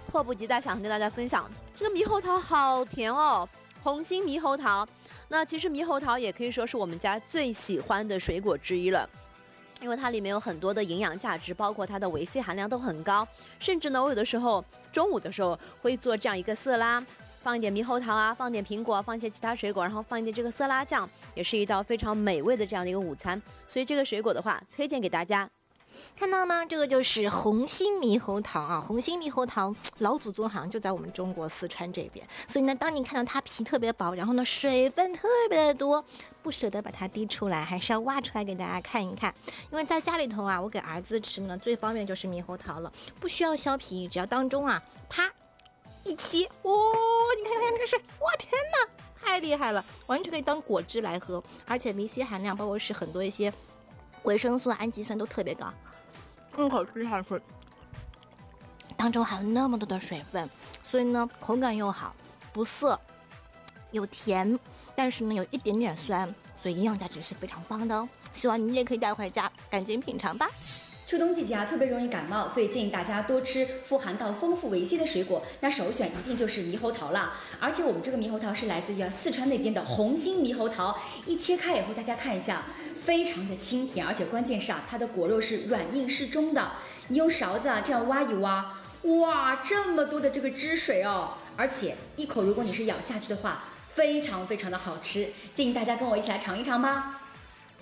迫不及待想跟大家分享，这个猕猴桃好甜哦，红心猕猴桃。那其实猕猴桃也可以说是我们家最喜欢的水果之一了。因为它里面有很多的营养价值，包括它的维 C 含量都很高，甚至呢，我有的时候中午的时候会做这样一个色拉，放一点猕猴桃啊，放点苹果，放一些其他水果，然后放一点这个色拉酱，也是一道非常美味的这样的一个午餐。所以这个水果的话，推荐给大家。 看到吗？这个就是红心猕猴桃啊！红心猕猴桃老祖宗好像就在我们中国四川这边，所以呢，当你看到它皮特别薄，然后呢水分特别的多，不舍得把它滴出来，还是要挖出来给大家看一看。因为在家里头啊，我给儿子吃呢，最方便就是猕猴桃了，不需要削皮，只要当中啊，啪一切，哦，你看看这个水，哇天哪，太厉害了，完全可以当果汁来喝，而且维 C 含量包括是很多一些维生素、氨基酸都特别高。一口吃下去，当中还有那么多的水分，所以呢口感又好，不涩又甜，但是呢有一点点酸，所以营养价值是非常棒的哦。希望你也可以带回家，赶紧品尝吧。 秋冬季节啊，特别容易感冒，所以建议大家多吃富含到丰富维 C 的水果。那首选一定就是猕猴桃啦，而且我们这个猕猴桃是来自于四川那边的红心猕猴桃，一切开以后，大家看一下，非常的清甜，而且关键是它的果肉是软硬适中的。你用勺子这样挖一挖，哇，这么多的这个汁水哦，而且一口如果你是咬下去的话，非常非常的好吃，建议大家跟我一起来尝一尝吧。